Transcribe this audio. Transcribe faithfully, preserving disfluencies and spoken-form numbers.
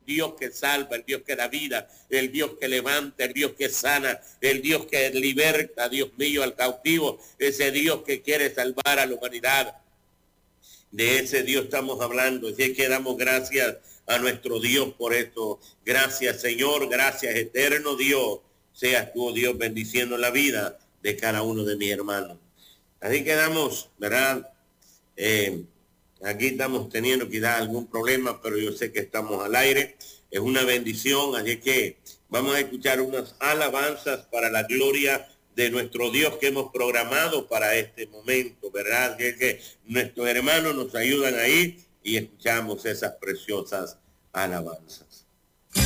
Dios que salva, el Dios que da vida, el Dios que levanta, el Dios que sana, el Dios que liberta, Dios mío, al cautivo, ese Dios que quiere salvar a la humanidad. De ese Dios estamos hablando, así que damos gracias a nuestro Dios por esto. Gracias, Señor, gracias, eterno Dios. Seas tú, Dios, bendiciendo la vida de cada uno de mis hermanos. Así que damos, ¿verdad? Eh, aquí estamos teniendo quizás algún problema, pero yo sé que estamos al aire. Es una bendición, así que vamos a escuchar unas alabanzas para la gloria de nuestro Dios que hemos programado para este momento, ¿verdad? Que, que nuestros hermanos nos ayudan ahí y escuchamos esas preciosas alabanzas.